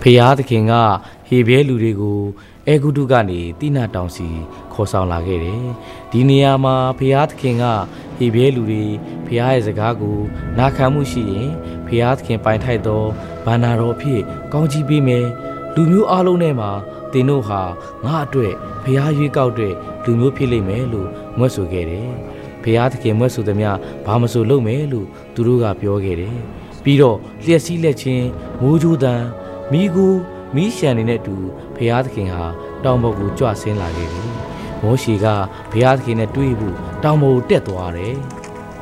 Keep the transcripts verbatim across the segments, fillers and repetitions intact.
ဖျားသခင်ကဟေဘဲလူတွေကိုအဲဂုတုကနေတိနာတောင်စီခေါ်ဆောင်လာခဲ့တယ်။ဒီနေရာမှာဖျားသခင်ကဟေဘဲလူတွေဖျားရဲ့စကားကိုနာခံမှုရှိရင်ဖျားသခင်ပိုင်ထိုက်သောဘာနာတော်အဖြစ်ကောင်းချီးပေးမယ်။လူမျိုးအလုံးထဲမှာတင်တို့ဟာငါအတွက်ဖျားရွေးကောက်တဲ့လူမျိုးဖြစ်လိမ့်မယ်လို့မွတ်ဆိုခဲ့တယ်။ဖျားသခင်မွတ်ဆိုသည်များဘာမဆိုလုပ်မယ်လို့သူတို့ကပြောခဲ့တယ်။ပြီးတော့လျက်စီးလက်ချင်းမိုးကြိုးတန်မိကူမီးရှံနေတဲ့တူဖျားသခင်ဟာတောင်ပေါ်ကိုကြွဆင်းလာခဲ့တယ်။မောရှေကဖျားသခင်နဲ့တွေ့ဖို့တောင်ပေါ်ကိုတက်သွားတယ်။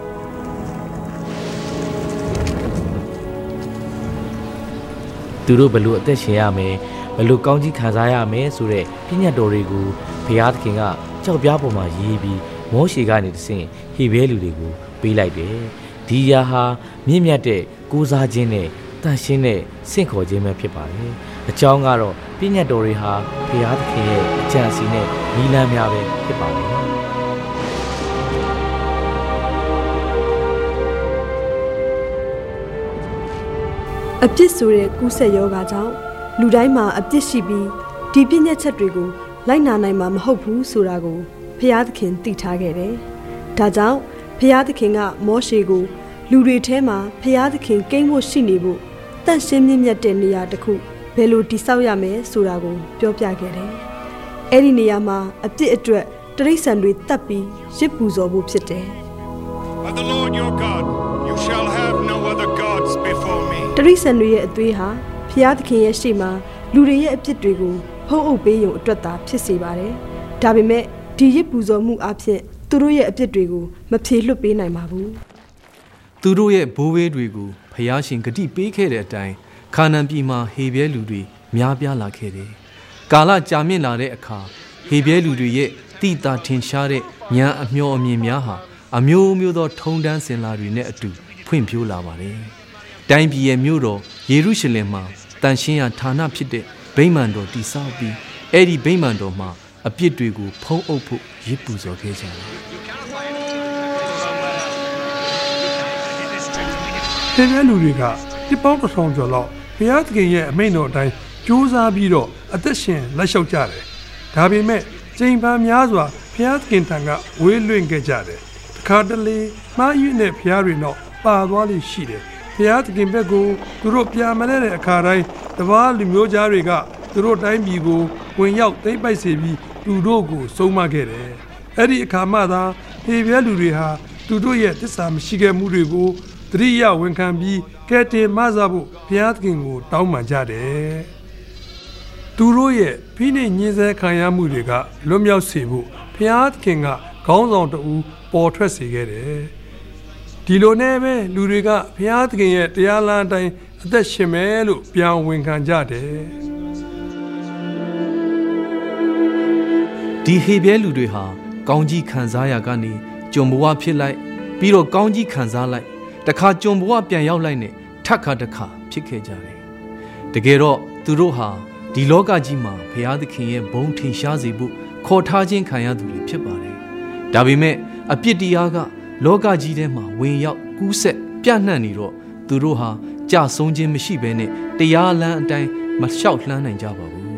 သူတို့ဘလို့အသက်ရှင်ရမယ်ဘလို့ကောင်းကြီးခံစားရမယ်ဆိုတဲ့ပညတ်တော်တွေကိုဖျားသခင်ကကြောက်ပြားပေါ်မှာရေးပြီးမောရှေကနေတဆင့်ဟေဘဲလူတွေကိုပေးလိုက်တယ်။ဒီရာဟာမြင့်မြတ်တဲ့ကိုးစားခြင်းနဲ့တန်ရှင်းတဲ့စင့်ခေါ်ခြင်းပဲဖြစ်ပါတယ်။အကြောင်းကတော့ပညတ်တော်တွေဟာဘုရားသခင်ရဲ့အကြံစီနဲ့နီလန်းများပဲဖြစ်ပါတယ်။အပြစ်ဆိုတဲ့ကူးဆက်ယောဂါကြောင့်လူတိုင်းမှာအပြစ်ရှိပြီးဒီပညတ်ချက်တွေကိုလိုက်နာနိုင်မှာမဟုတ်ဘူးဆိုတာကိုဘုရားသခင်သိထားခဲ့တယ်။ဒါကြောင့်ဘုရားသခင်ကမောရှေကိုလူတွေထဲမှာဘုရားသခင်ကိန်းဖို့ရှိနေဖို့တန့်ရှင်းမြင့်မြတ်တဲ့နေရာတစ်ခုဘယ်လိုတည်ဆောက်ရမယ်ဆိုတာကိုပြောပြခဲ့တယ်။အဲ့ဒီနေရာမှာအပြစ်အတွက်တရိษံတွေတတ်ပြီးရစ်ပူဇော်ဖို့ဖြစ်တယ်။ But the Lord your God, you shall have no other gods before me. တရိษံတွေရဲ့အသွေးဟာဘုရားသခင်ရဲ့ရှေ့မှာလူတွေရဲ့အပြစ်တွေကိုဖုံးအုပ်ပေးရုံအတွက်သာဖြစ်စေပါတယ်။ဒါပေမဲ့ဒီရစ်ပူဇော်မှုအဖြစ်သူတို့ရဲ့အပြစ်တွေကိုမဖြေလွတ်ပေးနိုင်ပါဘူး။သူတို့ရဲ့ဘိုးဘေးတွေကိုဖျားရှင်ဂတိပေးခဲ့တဲ့အတိုင်းခါနန်ပြည်မှာဟေဘဲလူတွေများပြားလာခဲ့တယ်။ကာလကြာမြင့်လာတဲ့အခါဟေဘဲလူတွေရဲ့တိတာထင်ရှားတဲ့ဉာဏ်အမျှော်အမြင်များဟာအမျိုးမျိုးသောထုံတန်းစင်လာတွေနဲ့အတူဖွင့်ဖြိုးလာပါတယ်။တိုင်းပြည်ရဲ့မြို့တော်ယေရုရှလင်မှာတန်ရှင်းရာဌာနဖြစ်တဲ့ဗိမာန်တော်တည်ဆောက်ပြီးအဲ့ဒီဗိမာန်တော်မှာအပြစ်တွေကိုဖုံးအုပ်ဖို့ရစ်ပူဇော်ခဲ့ကြတယ်။ဒီလိုလူတွေကဒီပေါင်းတစ်ထောင်ကျော်လောက်ဘုရားသခင်ရဲ့အမိန့်တော်အတိုင်းကြိုးစားပြီးတော့အသက်ရှင်လက်လျှောက်ကြတယ်။ဒါပေမဲ့ကျိန်ပန်းများစွာဘုရားသခင်ထံကဝေးလွင့်ခဲ့ကြတယ်။တစ်ခါတလေမှားယွင်းတဲ့ဘုရားတွေတော့ပါသွားလိမ့်ရှိတယ်။ဘုရားသခင်ဘက်ကိုသူတို့ပြမလဲတဲ့အခါတိုင်းတပါးလူမျိုးသားတွေကသူတို့တိုင်းပြည်ကိုဝင်ရောက်သိမ်းပိုက်စေပြီးသူတို့ကိုဆုံးမခဲ့တယ်။အဲ့ဒီအခါမှသာဟေဘဲလူတွေဟာသူတို့ရဲ့တစ္ဆာမရှိခဲ့မှုတွေကိုတရိယဝန်ခံပြီးကဲတင်မဆဖို့ဘုရားသခင်ကိုတောင်းပန်ကြတယ်။သူတို့ရဲ့ဖိနှိပ်ညှင်းဆဲခံရမှုတွေကလွတ်မြောက်စေဖို့ဘုရားသခင်ကခေါင်းဆောင်တဦးပေါ်ထွက်စေခဲ့တယ်။ဒီလိုနဲ့ပဲလူတွေကဘုရားသခင်ရဲ့တရားလမ်းအတိုင်းအသက်ရှင်မယ်လို့ပြောင်းဝန်ခံကြတယ်။ဒီဟေဘဲလူတွေဟာကောင်းကြီးခံစားရကနေကြုံဘဝဖြစ်လိုက်ပြီးတော့ကောင်းကြီးခံစားလိုက်တခါကြုံဘဝပြန်ရောက်လိုက်နဲ့ထပ်ခါတခါဖြစ်ခဲ့ကြတယ်တကယ်တော့သူတို့ဟာဒီလောကကြီးမှာဘုရားသခင်ရဲ့ဘုန်းထင်ရှားစေဖို့ခေါ်ထားခြင်းခံရသူတွေဖြစ်ပါတယ်ဒါပေမဲ့အပြစ်တရားကလောကကြီးထဲမှာဝင်ရောက်ကူးဆက်ပြန့်နှံ့နေတော့သူတို့ဟာကြဆုံးခြင်းမရှိဘဲနဲ့တရားလမ်းအတိုင်းမလျှောက်လှမ်းနိုင်ကြပါဘူး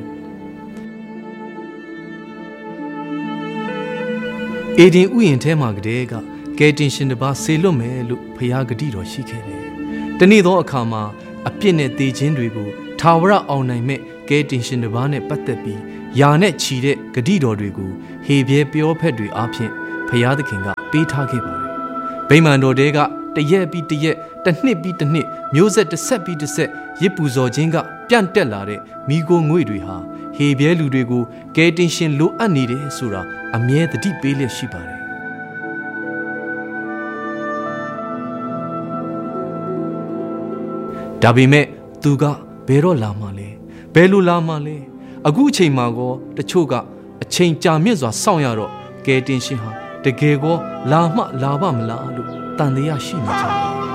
အေဒင်ဥယျာဉ်ထဲမှာကတည်းကကယ်တင်ရှင်တစ်ပါးဆေလွတ်မယ်လို့ဘုရားဂတိတော်ရှိခဲ့တယ်။တနေ့သောအခါမှာအပြစ်နဲ့သေခြင်းတွေကိုထာဝရအောင်နိုင်မဲ့ကယ်တင်ရှင်တစ်ပါးနဲ့ပတ်သက်ပြီးယာနဲ့ချီတဲ့ဂတိတော်တွေကိုဟေဘဲပြောဖက်တွေအားဖြင့်ဘုရားသခင်ကပေးထားခဲ့ပါတယ်။ဗိမာန်တော်တဲကတရက်ပြီးတရက်တစ်နှစ်ပြီးတစ်နှစ်မျိုးဆက်တစ်ဆက်ပြီးတစ်ဆက်ရစ်ပူဇော်ခြင်းကပြန့်တက်လာတဲ့မိโกငွေတွေဟာဟေဘဲလူတွေကိုကယ်တင်ရှင်လိုအပ်နေတယ်ဆိုတာအမြဲတတိပေးလျက်ရှိပါတယ်ဒါပေမဲ့သူကဘယ်တော့လာမှလဲဘယ်လိုလာမှလဲအခုအချိန်မှာကောတချို့ကအချိန်ကြာမြင့်စွာစောင့်ရတော့ကယ်တင်ရှင်ဟာတကယ်ကောလာမှလာပါမလားလို့တန်တရားရှိနေကြတယ်